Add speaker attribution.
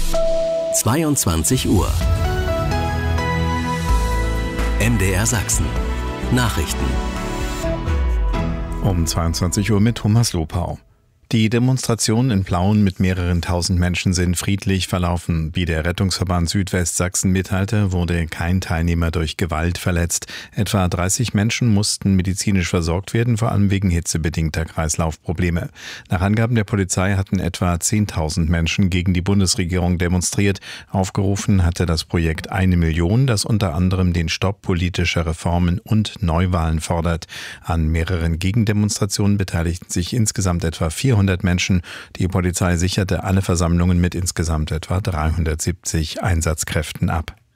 Speaker 1: 22 Uhr. MDR Sachsen. Nachrichten.
Speaker 2: Um 22 Uhr mit Thomas Lopau. Die Demonstrationen in Plauen mit mehreren tausend Menschen sind friedlich verlaufen. Wie der Rettungsverband Südwestsachsen mitteilte, wurde kein Teilnehmer durch Gewalt verletzt. Etwa 30 Menschen mussten medizinisch versorgt werden, vor allem wegen hitzebedingter Kreislaufprobleme. Nach Angaben der Polizei hatten etwa 10.000 Menschen gegen die Bundesregierung demonstriert. Aufgerufen hatte das Projekt 1 Million, das unter anderem den Stopp politischer Reformen und Neuwahlen fordert. An mehreren Gegendemonstrationen beteiligten sich insgesamt etwa 400 Menschen. Die Polizei sicherte alle Versammlungen mit insgesamt etwa 370 Einsatzkräften ab.